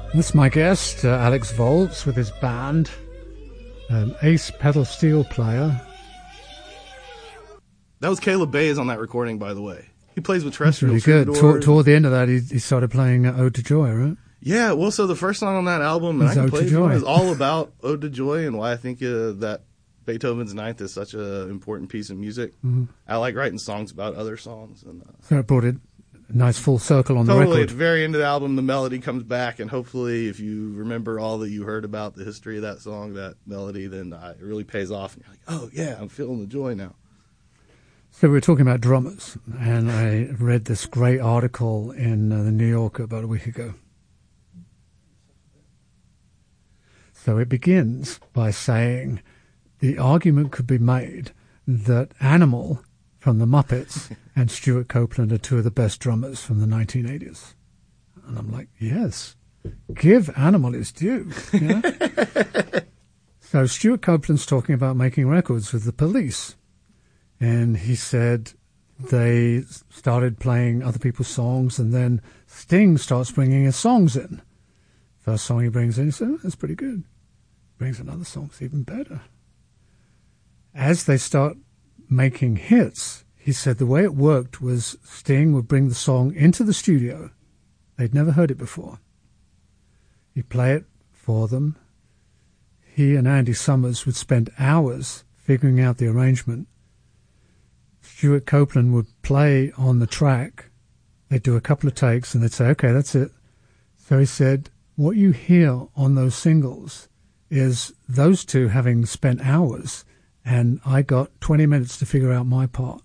This is my guest, Alex Volz, with his band, ace pedal steel player. That was Caleb Bays on that recording, by the way. He plays with Terrestrial. That's really good. Toward the end of that, he started playing Ode to Joy, right? Yeah, well, so the first song on that album, and I can play it, is all about Ode to Joy and why I think that Beethoven's Ninth is such an important piece of music. Mm-hmm. I like writing songs about other songs. And so it brought it a nice full circle on the record. At the very end of the album, the melody comes back, and hopefully if you remember all that you heard about the history of that song, that melody, then it really pays off, and you're like, oh, yeah, I'm feeling the joy now. So we were talking about drummers, and I read this great article in the New Yorker about a week ago. So it begins by saying the argument could be made that Animal from the Muppets and Stuart Copeland are two of the best drummers from the 1980s. And I'm like, yes, give Animal his due. You know? So Stuart Copeland's talking about making records with the Police. And he said they started playing other people's songs, and then Sting starts bringing his songs in. First song he brings in, he said, oh, that's pretty good. Brings another song, it's even better. As they start making hits, he said the way it worked was Sting would bring the song into the studio. They'd never heard it before. He'd play it for them. He and Andy Summers would spend hours figuring out the arrangement. Stuart Copeland would play on the track. They'd do a couple of takes and they'd say, okay, that's it. So he said, what you hear on those singles is those two having spent hours, and I got 20 minutes to figure out my part.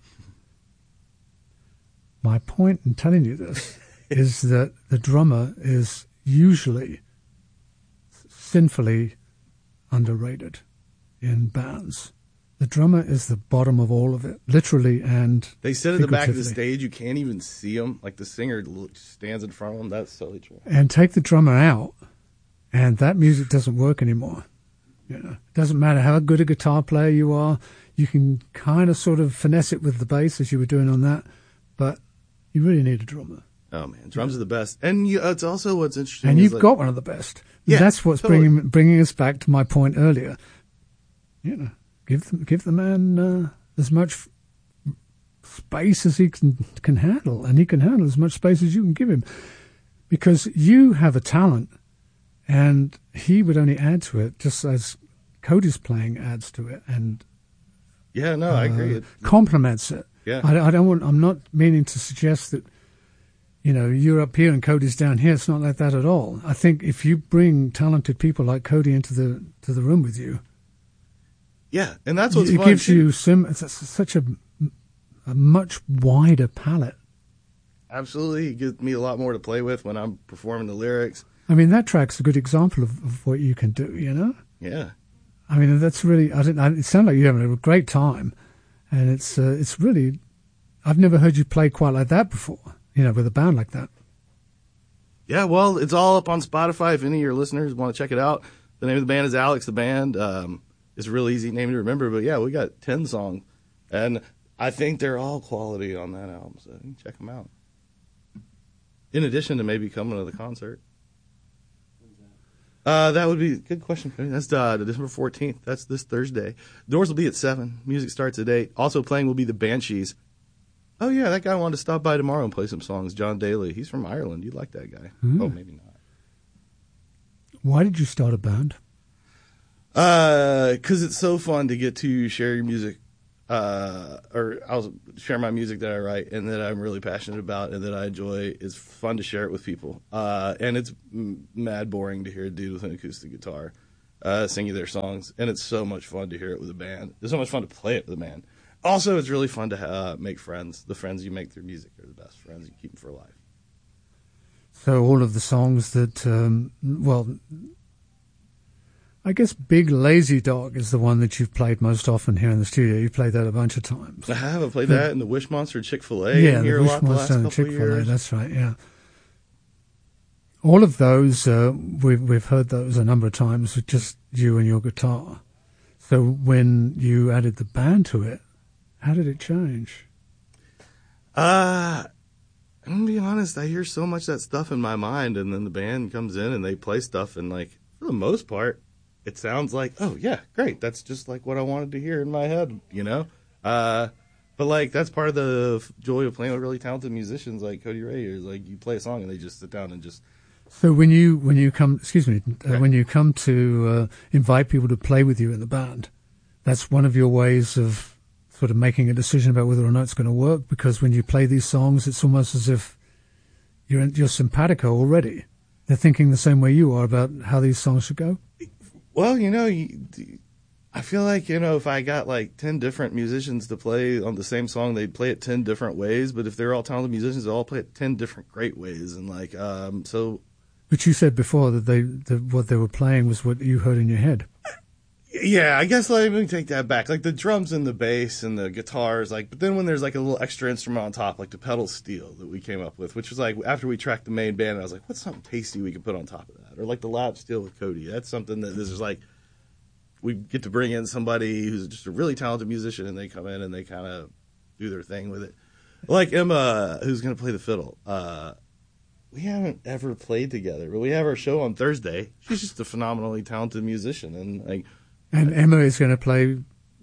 My point in telling you this is that the drummer is usually sinfully underrated in bands. The drummer is the bottom of all of it, literally and they sit at the back of the stage. You can't even see them. Like the singer stands in front of them. That's so true. And take the drummer out, and that music doesn't work anymore. You know, it doesn't matter how good a guitar player you are. You can kind of sort of finesse it with the bass as you were doing on that, but you really need a drummer. Oh man, drums are the best, and it's also what's interesting. And you've got one of the best. Yeah, that's what's totally bringing us back to my point earlier. You know. Give the man as much space as he can handle, and he can handle as much space as you can give him, because you have a talent, and he would only add to it, just as Cody's playing adds to it, and yeah, no, I agree. It complements it. Yeah, I'm not meaning to suggest that you're up here and Cody's down here. It's not like that at all. I think if you bring talented people like Cody into the room with you. Yeah, and that's what's fun. It gives you such a much wider palette. Absolutely. It gives me a lot more to play with when I'm performing the lyrics. I mean, that track's a good example of what you can do, you know? Yeah. I mean, that's really, it sounds like you're having a great time. And it's really, I've never heard you play quite like that before, with a band like that. Yeah, well, it's all up on Spotify if any of your listeners want to check it out. The name of the band is Alex the Band. It's a real easy name to remember, but yeah, we got 10 songs, and I think they're all quality on that album, so you can check them out. In addition to maybe coming to the concert. That would be a good question. That's December 14th. That's this Thursday. Doors will be at 7. Music starts at 8. Also playing will be the Banshees. Oh, yeah, that guy wanted to stop by tomorrow and play some songs. John Daly. He's from Ireland. You'd like that guy. Oh, maybe not. Why did you start a band? Because it's so fun to get to share your music, or I'll share my music that I write and that I'm really passionate about and that I enjoy. It's fun to share it with people. And it's mad boring to hear a dude with an acoustic guitar singing their songs. And it's so much fun to hear it with a band. It's so much fun to play it with a band. Also, it's really fun to make friends. The friends you make through music are the best friends. You keep them for life. So all of the songs that, I guess Big Lazy Dog is the one that you've played most often here in the studio. You've played that a bunch of times. I have. I played that in the Wish Monster Chick-fil-A. Yeah, the Wish Monster and Chick-fil-A. That's right, yeah. All of those, we've heard those a number of times with just you and your guitar. So when you added the band to it, how did it change? I'm gonna be honest, I hear so much of that stuff in my mind, and then the band comes in and they play stuff, and like for the most part, it sounds like, oh yeah, great, that's just like what I wanted to hear in my head, you know. But like that's part of the joy of playing with really talented musicians like Cody Ray is like you play a song and they just sit down and just. So when you come, Right. when you come to invite people to play with you in the band, that's one of your ways of sort of making a decision about whether or not it's going to work. Because when you play these songs, it's almost as if you're simpatico already. They're thinking the same way you are about how these songs should go. Well, you know, I feel like, you know, if I got like 10 different musicians to play on the same song, they'd play it 10 different ways. But if they're all talented musicians, they'll all play it 10 different great ways. And like, so. But you said before that what they were playing was what you heard in your head. Yeah, I guess let me take that back. Like the drums and the bass and the guitars, like, but then when there's like a little extra instrument on top, like the pedal steel that we came up with, which was like after we tracked the main band, I was like, what's something tasty we could put on top of that? Or like the lap steel with Cody. That's something that this is like, we get to bring in somebody who's just a really talented musician and they come in and they kind of do their thing with it. Like Emma, who's going to play the fiddle. We haven't ever played together, but we have our show on Thursday. She's just a phenomenally talented musician and like. And Emma is going to play.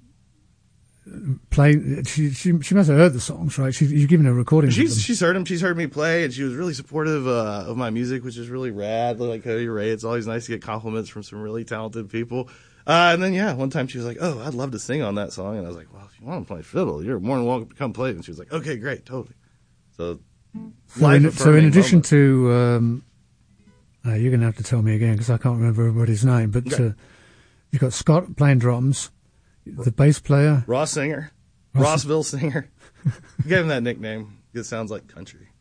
She must have heard the songs, right? You've given her recordings. She's heard them. She's heard me play, and she was really supportive of my music, which is really rad. Like Cody Ray, it's always nice to get compliments from some really talented people. And then one time she was like, "Oh, I'd love to sing on that song," and I was like, "Well, if you want to play fiddle, you're more than welcome to come play." And she was like, "Okay, great, totally." So in addition to, you're going to have to tell me again because I can't remember everybody's name, but. Okay. You've got Scott playing drums, the bass player. Ross Singer. Rossville Singer. Gave him that nickname. It sounds like country.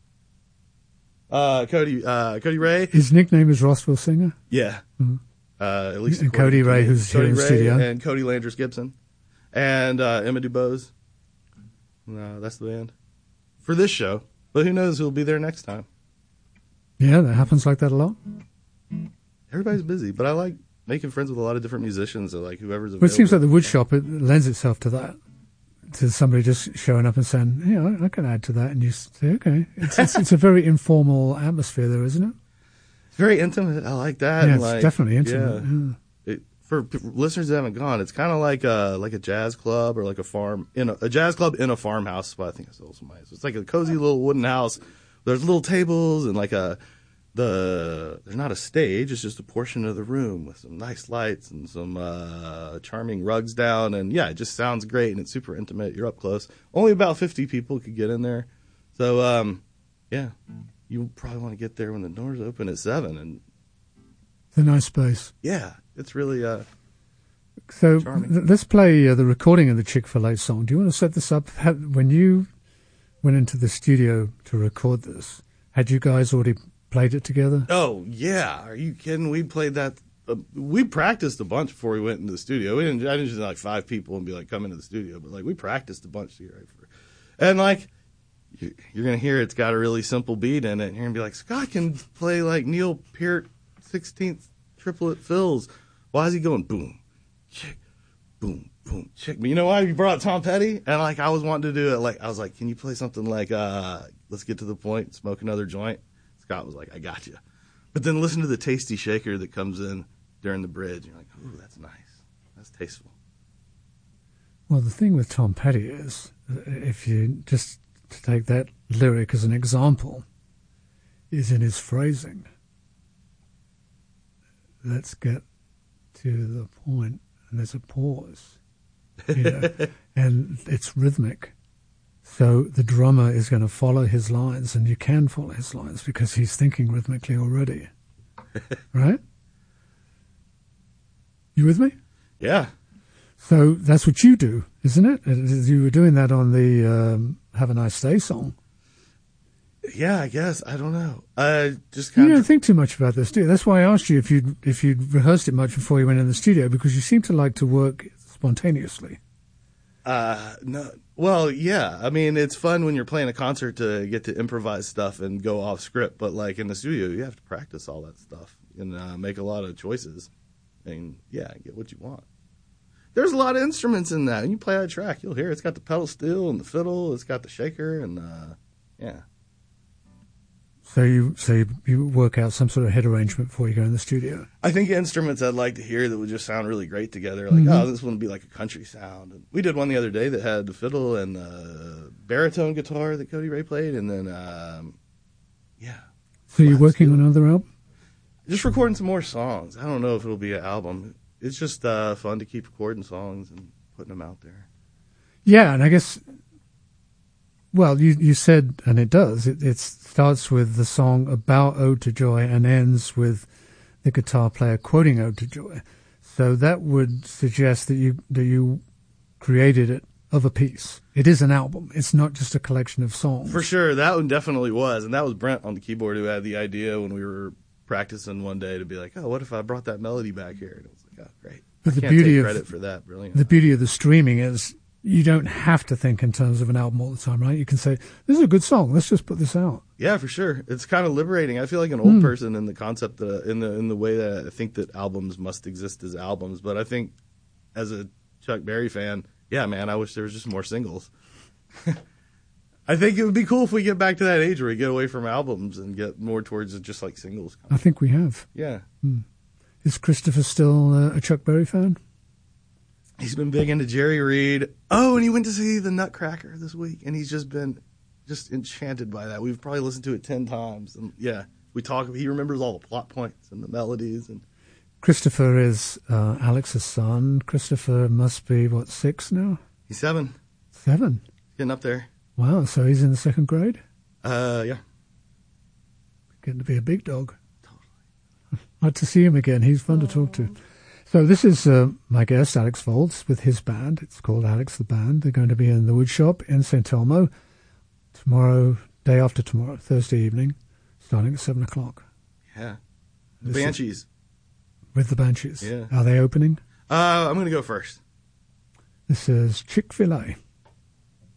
Cody Ray. His nickname is Rossville Singer? Yeah. Mm-hmm. At least and Cody Ray, who's here in the studio. And Cody Landris Gibson. And Emma DuBose. No, that's the band. For this show. But who knows who'll be there next time. Yeah, that happens like that a lot. Everybody's busy, but I like making friends with a lot of different musicians, or like whoever's available. Well, it seems like the wood shop, it lends itself to that, to somebody just showing up and saying, "Yeah, I can add to that," and you say, "Okay." It's a very informal atmosphere there, isn't it? It's very intimate. I like that. Yeah, and it's definitely intimate. Yeah. For listeners that haven't gone, it's kind of like a jazz club or like a jazz club in a farmhouse. Well, I think it's also nice. It's like a cozy little wooden house. There's little tables and like there's not a stage, it's just a portion of the room with some nice lights and some charming rugs down, and it just sounds great and it's super intimate. You're up close. Only about 50 people could get in there. So you probably want to get there when the doors open at 7. And it's a nice space. Yeah, it's really so charming. Let's play the recording of the Chick-fil-A song. Do you want to set this up? When you went into the studio to record this, had you guys already played it together? Oh, yeah. Are you kidding? We played that. We practiced a bunch before we went into the studio. I didn't just like 5 people and be like, come into the studio. But like we practiced a bunch here. And like you're going to hear it's got a really simple beat in it. And you're going to be like, Scott can play like Neil Peart 16th triplet fills. Why is he going boom, chick, boom, boom, chick? But you know why? You brought up Tom Petty. And like I was wanting to do it. Like I was like, can you play something like Let's Get to the Point, Smoke Another Joint? Scott was like, I got you. But then listen to the tasty shaker that comes in during the bridge. You're like, ooh, that's nice. That's tasteful. Well, the thing with Tom Petty is, if you just take that lyric as an example, is in his phrasing. Let's get to the point, and there's a pause. And it's rhythmic. So the drummer is going to follow his lines, and you can follow his lines because he's thinking rhythmically already. Right? You with me? Yeah. So that's what you do, isn't it? You were doing that on the Have a Nice Day song. Yeah, I guess. I don't know. Just kind You don't think too much about this, do you? That's why I asked you if you'd rehearsed it much before you went in the studio, because you seem to like to work spontaneously. No. Well, yeah. I mean, it's fun when you're playing a concert to get to improvise stuff and go off script, but like in the studio, you have to practice all that stuff and make a lot of choices and get what you want. There's a lot of instruments in that. When you play that track, you'll hear it's got the pedal steel and the fiddle, it's got the shaker, and So you work out some sort of head arrangement before you go in the studio. I think instruments I'd like to hear that would just sound really great together. Like, oh, this one would be like a country sound. And we did one the other day that had the fiddle and the baritone guitar that Cody Ray played, and then So you're working on another album? Just recording some more songs. I don't know if it'll be an album. It's just fun to keep recording songs and putting them out there. Yeah, and I guess, well, you said, and it does, it starts with the song about Ode to Joy and ends with the guitar player quoting Ode to Joy. So that would suggest that you created it of a piece. It is an album. It's not just a collection of songs. For sure, that one definitely was. And that was Brent on the keyboard who had the idea when we were practicing one day to be like, oh, what if I brought that melody back here? And it was like, oh, great. But I can't take credit for that. Brilliant. The beauty of the streaming is you don't have to think in terms of an album all the time, right? You can say, this is a good song. Let's just put this out. Yeah, for sure. It's kind of liberating. I feel like an old person in the concept, that, in the way that I think that albums must exist as albums. But I think as a Chuck Berry fan, yeah, man, I wish there was just more singles. I think it would be cool if we get back to that age where we get away from albums and get more towards just like singles. I think we have. Yeah. Is Christopher still a Chuck Berry fan? He's been big into Jerry Reed. Oh, and he went to see the Nutcracker this week, and he's just been enchanted by that. We've probably listened to it 10 times. And yeah, we talk. He remembers all the plot points and the melodies. And Christopher is Alex's son. Christopher must be, 6 now? He's 7. 7? Getting up there. Wow, so he's in the 2nd grade? Yeah. Getting to be a big dog. Totally. I'd like to see him again. He's fun to talk to. So this is my guest, Alex Volz, with his band. It's called Alex the Band. They're going to be in the Woodshop in St. Elmo tomorrow, day after tomorrow, Thursday evening, starting at 7 o'clock. Yeah. The Banshees. With the Banshees. Yeah. Are they opening? I'm going to go first. This is Chick-fil-A.